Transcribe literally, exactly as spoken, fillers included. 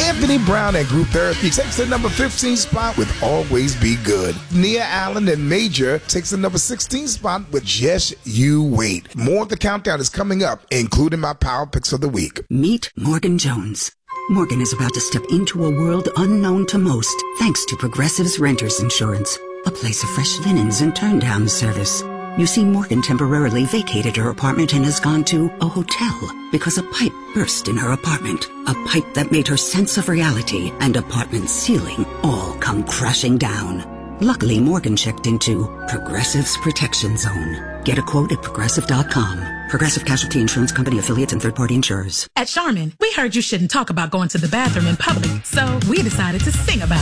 Anthony Brown at Group Therapy takes the number fifteen spot with Always Be Good. Nia Allen at Major takes the number sixteen spot with Just You Wait. More of the countdown is coming up, including my Power Picks of the Week. Meet Morgan Jones. Morgan is about to step into a world unknown to most, thanks to Progressive's Renters Insurance, a place of fresh linens and turn-down service. You see, Morgan temporarily vacated her apartment and has gone to a hotel because a pipe burst in her apartment. A pipe that made her sense of reality and apartment ceiling all come crashing down. Luckily, Morgan checked into Progressive's Protection Zone. Get a quote at progressive dot com. Progressive Casualty Insurance Company, affiliates, and third-party insurers. At Charmin, we heard you shouldn't talk about going to the bathroom in public, so we decided to sing about it.